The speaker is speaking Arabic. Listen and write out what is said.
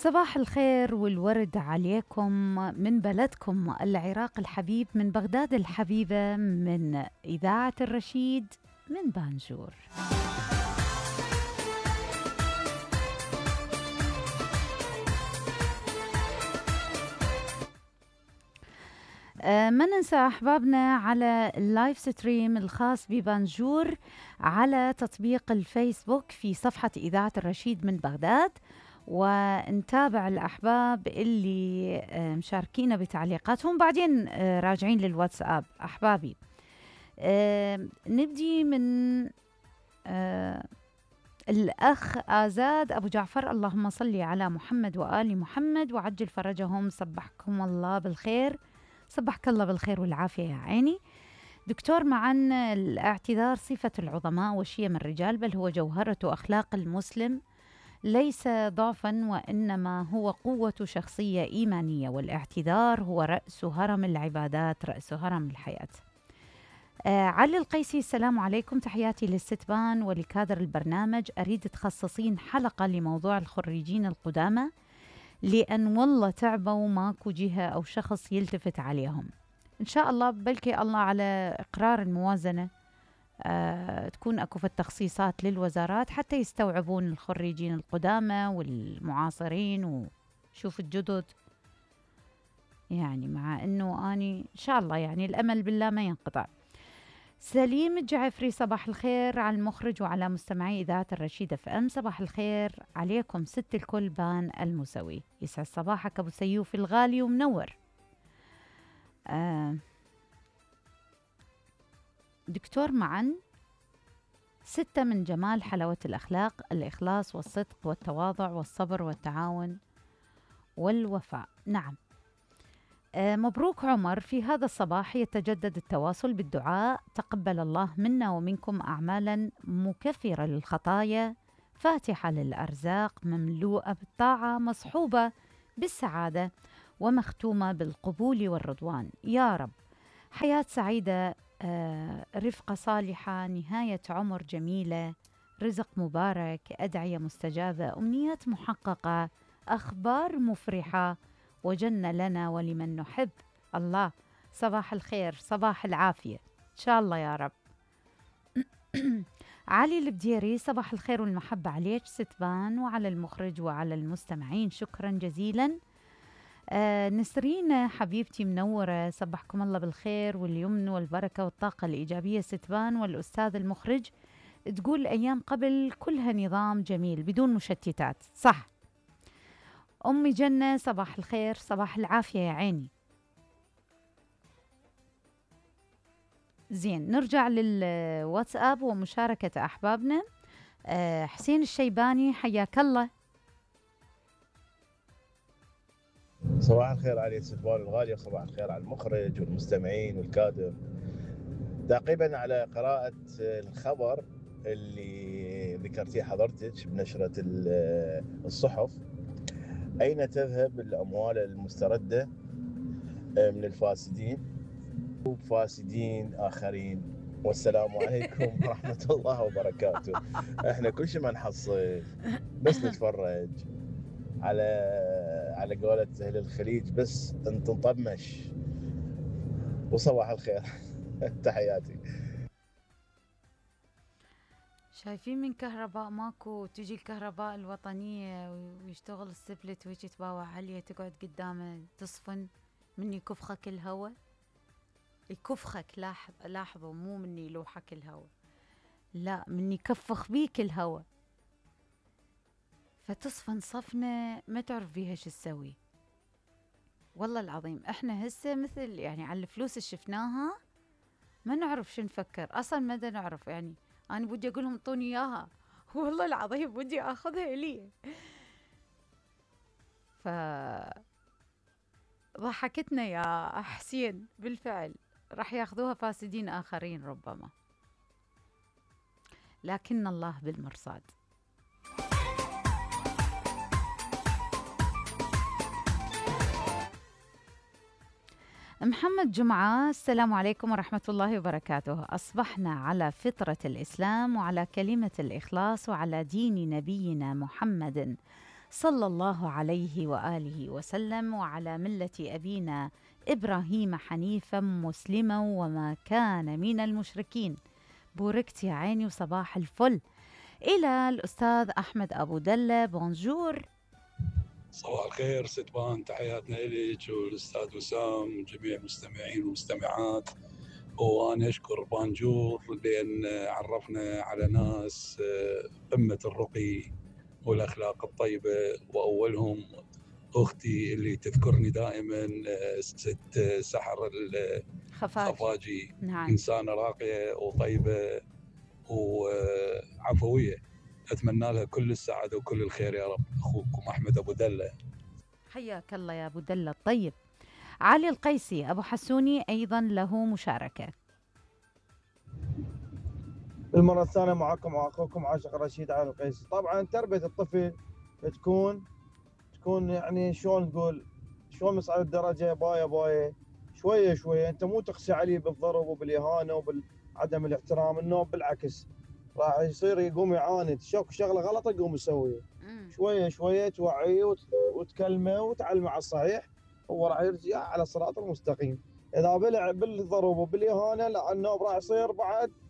صباح الخير والورد عليكم من بلدكم العراق الحبيب، من بغداد الحبيبة، من إذاعة الرشيد، من بانجور. ما ننسى أحبابنا على اللايف ستريم الخاص ببانجور على تطبيق الفيسبوك في صفحة إذاعة الرشيد من بغداد، ونتابع الأحباب اللي مشاركين بتعليقاتهم، بعدين راجعين للواتساب أحبابي. نبدي من الأخ آزاد أبو جعفر، اللهم صل على محمد وآل محمد وعجل فرجهم، صبحكم الله بالخير. صبحك الله بالخير والعافية يا عيني. دكتور، معن الاعتذار صفة العظماء وشيم الرجال، بل هو جوهرة أخلاق المسلم، ليس ضعفا وإنما هو قوة شخصية إيمانية، والاعتذار هو رأس هرم العبادات، رأس هرم الحياة. علي القيسي، السلام عليكم، تحياتي للستبان ولكادر البرنامج. أريد تخصصين حلقة لموضوع الخريجين القدامى، لأن والله تعبوا وماكو جهة أو شخص يلتفت عليهم. إن شاء الله بلكي الله على إقرار الموازنة تكون أكو في التخصيصات للوزارات حتى يستوعبون الخريجين القدامى والمعاصرين وشوف الجدد. يعني مع أنه أني إن شاء الله يعني الأمل بالله ما ينقطع. سليم الجعفري، صباح الخير على المخرج وعلى مستمعي إذاعة الرشيد اف ام. صباح الخير عليكم ست الكل بان المسوي، يسعد صباحك أبو سيوف الغالي ومنور. دكتور، معا 6 من جمال حلاوة الأخلاق: الإخلاص والصدق والتواضع والصبر والتعاون والوفاء. نعم. مبروك عمر، في هذا الصباح يتجدد التواصل بالدعاء. تقبل الله منا ومنكم أعمالا مكفرة للخطايا، فاتحة للأرزاق، مملوءة بالطاعة، مصحوبة بالسعادة، ومختومة بالقبول والرضوان يا رب. حياة سعيدة، رفقة صالحة، نهاية عمر جميلة، رزق مبارك، أدعية مستجابة، أمنيات محققة، أخبار مفرحة، وجنة لنا ولمن نحب. الله، صباح الخير، صباح العافية إن شاء الله يا رب. علي البديري، صباح الخير والمحبة عليك ستبان وعلى المخرج وعلى المستمعين، شكرا جزيلا. نسرين حبيبتي منورة، صبحكم الله بالخير واليمن والبركة والطاقة الإيجابية ستبان والأستاذ المخرج. تقول أيام قبل كلها نظام جميل بدون مشتتات، صح. أمي جنة، صباح الخير، صباح العافية يا عيني. زين، نرجع للواتساب ومشاركة أحبابنا. حسين الشيباني، حياك الله. صباح الخير علي الستبان الغالية، صباح الخير على المخرج والمستمعين والكادر. تعقيبا على قراءة الخبر اللي ذكرتيه حضرتك بنشرة الصحف، أين تذهب الأموال المستردة من الفاسدين وفاسدين آخرين؟ والسلام عليكم ورحمة الله وبركاته. احنا كل شيء ما نحصل، بس نتفرج على قولة أهل الخليج، بس انت نطمش. وصباح الخير. تحياتي. شايفين من كهرباء ماكو، تجي الكهرباء الوطنية ويشتغل السبلت ويجي تباوع عليه، تقعد قدامه تصفن من يكفخك الهواء. يكفخك، لاحظوا، مو من يلوحك الهواء، لا، من يكفخ بيك الهواء، فتصفن صفنة ما تعرف بيها شو تسوي. والله العظيم احنا هسه مثل يعني على الفلوس اللي شفناها ما نعرف شو نفكر اصلا، ما دا نعرف. يعني انا بدي اقول لهم اعطوني اياها، والله العظيم بدي اخذها الي. ف ضحكتنا يا حسين، بالفعل راح ياخذوها فاسدين اخرين ربما، لكن الله بالمرصاد. محمد جمعة، السلام عليكم ورحمة الله وبركاته. أصبحنا على فطرة الإسلام وعلى كلمة الإخلاص وعلى دين نبينا محمد صلى الله عليه وآله وسلم وعلى ملة أبينا إبراهيم حنيفا مسلما وما كان من المشركين. بوركت يا عيني وصباح الفل. إلى الأستاذ أحمد أبو دلة، بونجور. صباح الخير ستبان، تحياتنا إليك والأستاذ وسام وجميع المستمعين والمستمعات. وأنا أشكر بانجور لأن عرفنا على ناس قمة الرقي والأخلاق الطيبة، وأولهم أختي اللي تذكرني دائما ست سحر الخفاجي. نعم. إنسانة راقية وطيبة وعفوية، أتمنى لها كل السعادة وكل الخير يا رب. أخوكم أحمد أبو دلة. حياك الله يا أبو دلة الطيب. علي القيسي أبو حسوني أيضا له مشاركة. المرة الثانية معكم أخوكم عاشق رشيد علي القيسي. طبعا تربية الطفل تكون يعني شلون نقول، شلون مصعد الدرجة باية شوية شوية. أنت مو تقسي عليه بالضرب وبالإهانة وبالعدم الاحترام، إنه بالعكس راح يصير يقوم يعاند، شغلة غلط يقوم يسويها. شوية شوية توعيه وتكلمه وتعلمه على الصحيح، هو راح يرجع على الصراط المستقيم. إذا بلع بالضرب وبالإهانة لا، النوب راح يصير بعد